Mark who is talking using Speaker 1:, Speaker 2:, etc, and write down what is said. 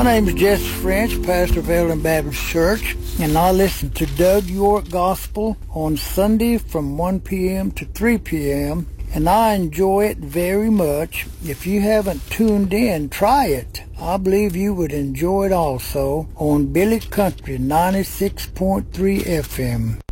Speaker 1: My name is Jesse French, pastor of Evelyn Baptist Church, and I listen to Doug York Gospel on Sunday from 1 p.m. to 3 p.m., and I enjoy it very much. If you haven't tuned in, try it. I believe you would enjoy it also on Billy Country 96.3 FM.